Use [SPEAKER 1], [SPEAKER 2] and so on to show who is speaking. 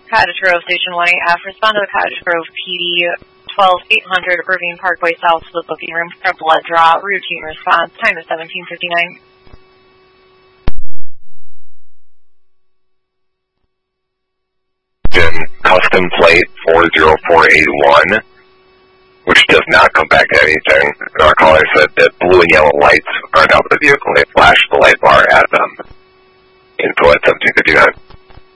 [SPEAKER 1] Cottage Grove Station 1AF. Respond to the Cottage Grove PD 12800 Irving Parkway South for the booking room for a blood draw. Routine response. Time is 17:59.
[SPEAKER 2] Custom plate 40481, which does not come back to anything. And our caller said that blue and yellow lights are out of the vehicle. They flash the light bar at them. Info at 1759.